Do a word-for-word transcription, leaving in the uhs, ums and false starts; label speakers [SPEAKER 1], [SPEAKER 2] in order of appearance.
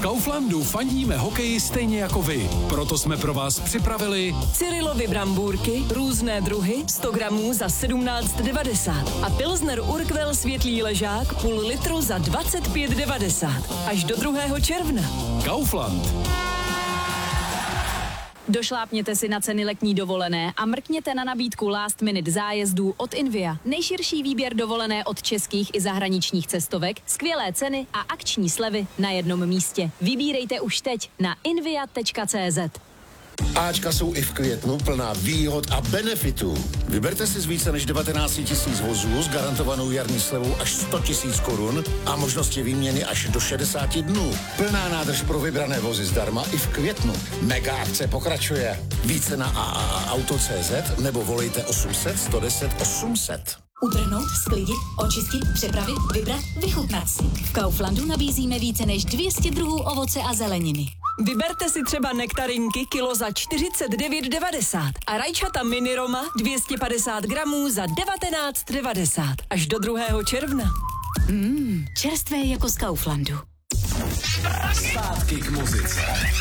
[SPEAKER 1] Kauflandu fandíme hokeji stejně jako vy. Proto jsme pro vás připravili
[SPEAKER 2] Cyrilovy brambůrky, různé druhy, sto gramů za sedmnáct devadesát a Pilsner Urquell světlý ležák půl litru za dvacet pět devadesát. Až do druhého června.
[SPEAKER 1] Kaufland.
[SPEAKER 3] Došlápněte si na ceny letní dovolené a mrkněte na nabídku last minute zájezdů od Invia. Nejširší výběr dovolené od českých i zahraničních cestovek, skvělé ceny a akční slevy na jednom místě. Vybírejte už teď na invia tečka cé zet.
[SPEAKER 4] Ačka jsou i v květnu plná výhod a benefitů. Vyberte si z více než devatenáct tisíc vozů s garantovanou jarní slevou až sto tisíc korun a možnosti výměny až do šedesát dnů. Plná nádrž pro vybrané vozy zdarma i v květnu. Mega akce pokračuje. Více na a a a auto tečka cé zet nebo volejte osm set, sto deset, osm set.
[SPEAKER 5] Utrhnout, sklidit, očistit, přepravit, vybrat, vychutnat si. V Kauflandu nabízíme více než dvě stě druhů ovoce a zeleniny.
[SPEAKER 2] Vyberte si třeba nektarinky kilo za čtyřicet devět devadesát a rajčata mini Roma dvě stě padesát gramů za devatenáct devadesát. Až do druhého června.
[SPEAKER 5] Mmm, čerstvé jako z Kauflandu.
[SPEAKER 1] Zpátky k muzice.